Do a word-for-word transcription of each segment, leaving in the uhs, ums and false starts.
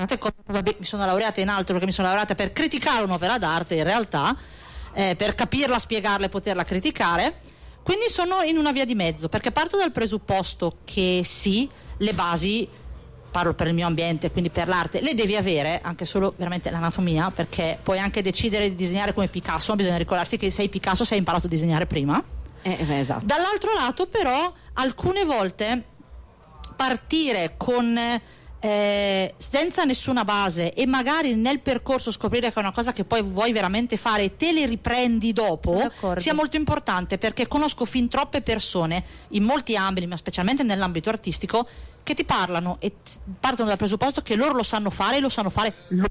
Vabbè, mi sono laureata in altro perché mi sono laureata per criticare un'opera d'arte, in realtà, eh, per capirla, spiegarla e poterla criticare. Quindi sono in una via di mezzo, perché parto dal presupposto che sì, le basi, parlo per il mio ambiente, quindi per l'arte, le devi avere, anche solo veramente l'anatomia, perché puoi anche decidere di disegnare come Picasso, ma bisogna ricordarsi che sei Picasso, sei imparato a disegnare prima. Eh, esatto. Dall'altro lato però alcune volte partire con eh, senza nessuna base e magari nel percorso scoprire che è una cosa che poi vuoi veramente fare e te le riprendi dopo sia molto importante, perché conosco fin troppe persone in molti ambiti, ma specialmente nell'ambito artistico, che ti parlano e partono dal presupposto che loro lo sanno fare e lo sanno fare loro.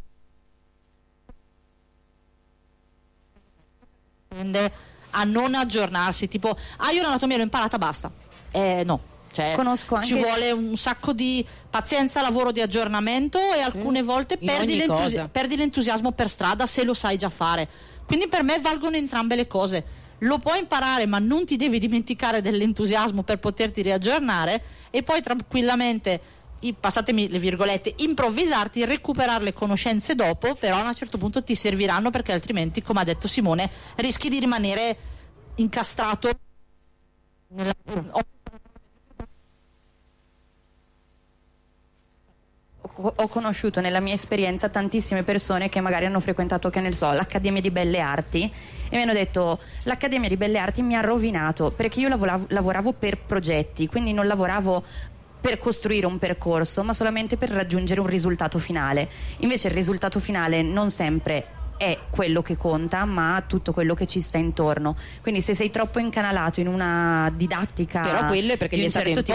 A non aggiornarsi, tipo ah io l'anatomia l'ho imparata, basta. Eh no, cioè Conosco anche... ci vuole un sacco di pazienza, lavoro di aggiornamento e alcune sì, volte perdi, l'entusi- perdi l'entusiasmo per strada se lo sai già fare. Quindi per me valgono entrambe le cose. Lo puoi imparare, ma non ti devi dimenticare dell'entusiasmo per poterti riaggiornare e poi tranquillamente, passatemi le virgolette, improvvisarti, recuperare le conoscenze dopo, però a un certo punto ti serviranno, perché altrimenti, come ha detto Simone, rischi di rimanere incastrato nella... Ho conosciuto nella mia esperienza tantissime persone che magari hanno frequentato, che ne so, l'Accademia di Belle Arti, e mi hanno detto: l'Accademia di Belle Arti mi ha rovinato, perché io lavoravo, lavoravo per progetti, quindi non lavoravo per costruire un percorso, ma solamente per raggiungere un risultato finale. Invece il risultato finale non sempre è quello che conta, ma tutto quello che ci sta intorno. Quindi se sei troppo incanalato in una didattica, però quello è perché di gli un è stato certo tipo,